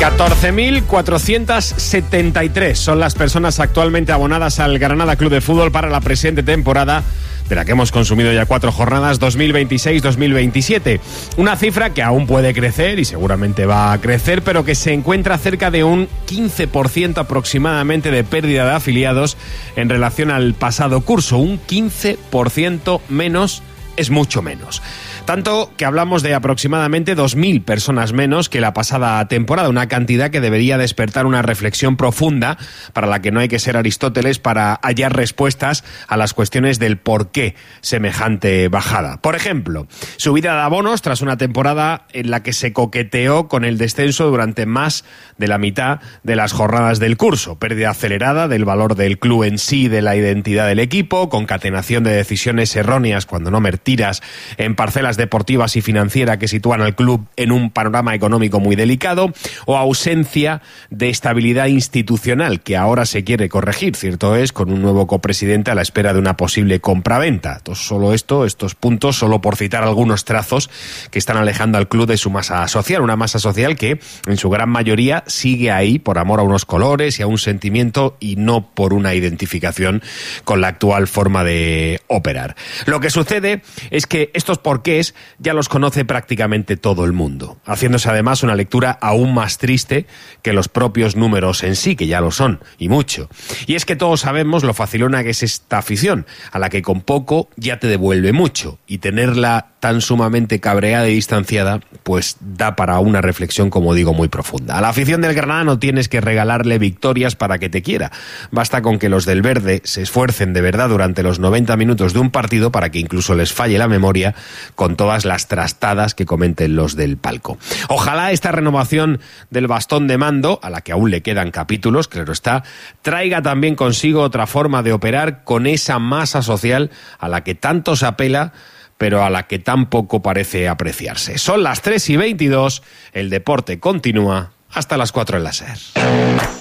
14.473 son las personas actualmente abonadas al Granada Club de Fútbol para la presente temporada, de la que hemos consumido ya 4 jornadas, 2026-2027. Una cifra que aún puede crecer y seguramente va a crecer, pero que se encuentra cerca de un 15% aproximadamente de pérdida de afiliados en relación al pasado curso. Un 15% menos es mucho menos. Tanto que hablamos de aproximadamente 2.000 personas menos que la pasada temporada, una cantidad que debería despertar una reflexión profunda para la que no hay que ser Aristóteles para hallar respuestas a las cuestiones del por qué semejante bajada. Por ejemplo, subida de abonos tras una temporada en la que se coqueteó con el descenso durante más de la mitad de las jornadas del curso, pérdida acelerada del valor del club en sí, de la identidad del equipo, concatenación de decisiones erróneas, cuando no mentiras, en parcelas deportivas y financiera que sitúan al club en un panorama económico muy delicado, o ausencia de estabilidad institucional que ahora se quiere corregir, cierto es, con un nuevo copresidente a la espera de una posible compraventa. Estos puntos, solo por citar algunos trazos que están alejando al club de su masa social, una masa social que en su gran mayoría sigue ahí por amor a unos colores y a un sentimiento y no por una identificación con la actual forma de operar. Lo que sucede es que estos porqués ya los conoce prácticamente todo el mundo, haciéndose además una lectura aún más triste que los propios números en sí, que ya lo son, y mucho. Y es que todos sabemos lo facilona que es esta afición, a la que con poco ya te devuelve mucho, y tenerla tan sumamente cabreada y distanciada, pues da para una reflexión, como digo, muy profunda. A la afición del Granada no tienes que regalarle victorias para que te quiera. Basta con que los del verde se esfuercen de verdad durante los 90 minutos de un partido para que incluso les falle la memoria con todas las trastadas que comenten los del palco. Ojalá esta renovación del bastón de mando, a la que aún le quedan capítulos, claro está, traiga también consigo otra forma de operar con esa masa social a la que tanto se apela, pero a la que tampoco parece apreciarse. Son las 3:22, el deporte continúa hasta las 4 en la SER.